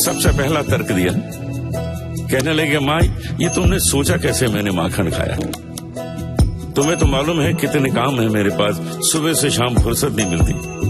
सबसे पहला तर्क दिया। कहने लगे, माँ ये तुमने सोचा कैसे मैंने माखन खाया? तुम्हें तो मालूम है कितने काम है मेरे पास, सुबह से शाम फुर्सत नहीं मिलती।